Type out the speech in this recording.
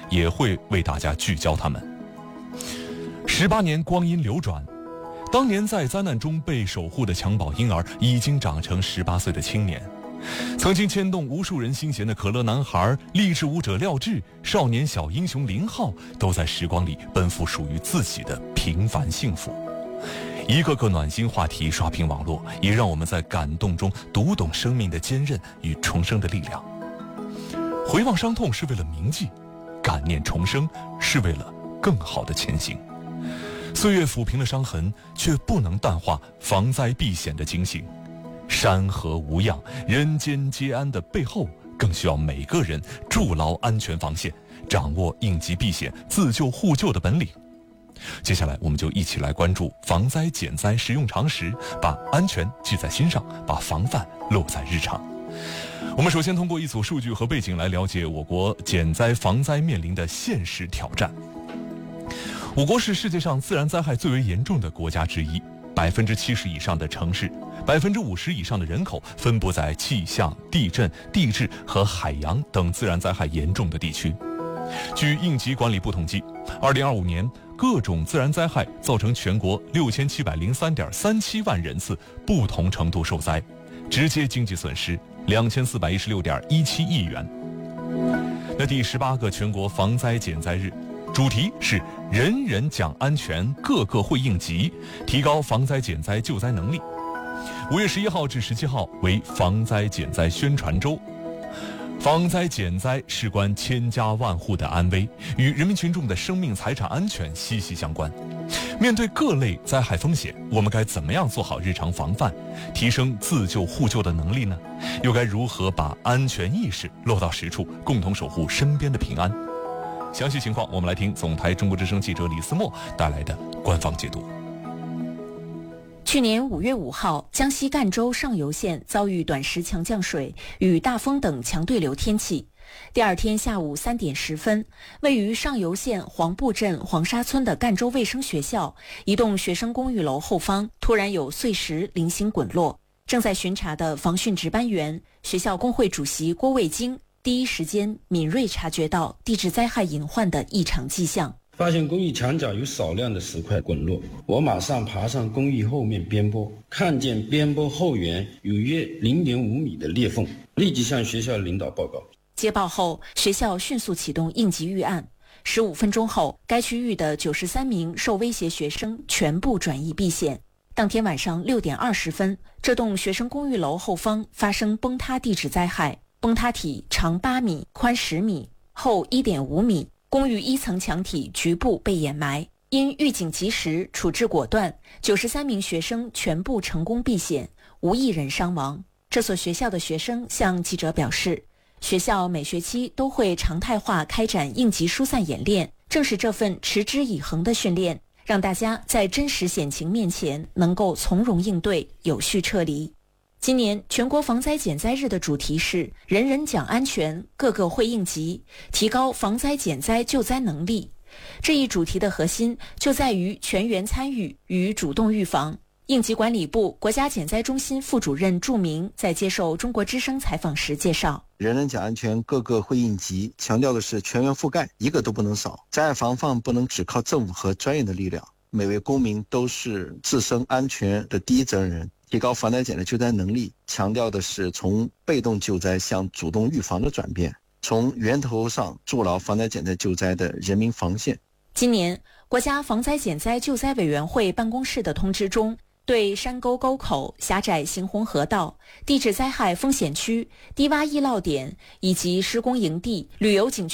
也会为大家聚焦他们。18年光阴流转，当年在灾难中被守护的襁褓婴儿已经长成18岁的青年。曾经牵动无数人心弦的可乐男孩、励志舞者廖智、少年小英雄林浩，都在时光里奔赴属于自己的平凡幸福。一个个暖心话题刷屏网络，也让我们在感动中读懂生命的坚韧与重生的力量。回望伤痛是为了铭记，感念重生是为了更好的前行。岁月抚平了伤痕，却不能淡化防灾避险的警醒。山河无恙，人间皆安的背后，更需要每个人筑牢安全防线，掌握应急避险、自救互救的本领。接下来我们就一起来关注防灾减灾实用常识，把安全记在心上，把防范落在日常。我们首先通过一组数据和背景来了解我国减灾防灾面临的现实挑战。我国是世界上自然灾害最为严重的国家之一，70%以上的城市，50%以上的人口分布在气象、地震、地质和海洋等自然灾害严重的地区。据应急管理部统计，2025年各种自然灾害造成全国6703.37万人次不同程度受灾，直接经济损失2416.17亿元。那第18个全国防灾减灾日，主题是人人讲安全，个个会应急，提高防灾减灾救灾能力。5月11号至17号为防灾减灾宣传周。防灾减灾事关千家万户的安危，与人民群众的生命财产安全息息相关。面对各类灾害风险，我们该怎么样做好日常防范，提升自救互救的能力呢？又该如何把安全意识落到实处，共同守护身边的平安？详细情况我们来听总台中国之声记者李思墨带来的官方解读。 去年5月5号，江西赣州上游县遭遇短时强降水与大风等强对流天气。第二天下午3点10分，位于上游县黄埠镇黄沙村的赣州卫生学校一栋学生公寓楼后方突然有碎石零星滚落。正在巡查的防汛值班员、学校工会主席郭卫京第一时间敏锐察觉到地质灾害隐患的异常迹象。 发现公寓墙角有少量的石块滚落，我马上爬上公寓后面边坡，看见边坡后缘有约0.5米的裂缝，立即向学校领导报告。 接报后，学校迅速启动应急预案。15分钟后，该区域的93名受威胁学生全部转移避险。当天晚上6点20分，这栋学生公寓楼后方发生崩塌地质灾害，崩塌体长8米，宽10米，厚1.5米。公寓1层墙体局部被掩埋，因预警及时，处置果断，93名学生全部成功避险，无一人伤亡。这所学校的学生向记者表示，学校每学期都会常态化开展应急疏散演练，正是这份持之以恒的训练，让大家在真实险情面前能够从容应对，有序撤离。今年全国防灾减灾日的主题是人人讲安全，个个会应急，提高防灾减灾救灾能力。这一主题的核心就在于全员参与与主动预防。应急管理部国家减灾中心副主任祝明在接受中国之声采访时介绍， 人人讲安全，个个会应急，强调的是全员覆盖，一个都不能少。灾害防范不能只靠政府和专业的力量，每位公民都是自身安全的第一责任人。提高防灾减灾救灾能力，强调的是从被动救灾向主动预防的转变，从源头上筑牢防灾减灾救灾的人民防线。 今年国家防灾减灾救灾委员会办公室的通知中，对山沟沟口、狭窄行洪河道、地质灾害风险区、低洼易涝点以及施工营地、旅游景区